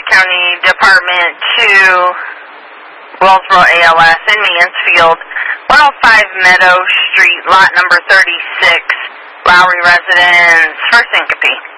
County Department to Wellsboro ALS in Mansfield, 105 Meadow Street, lot number 36, Lowry residence, for syncope.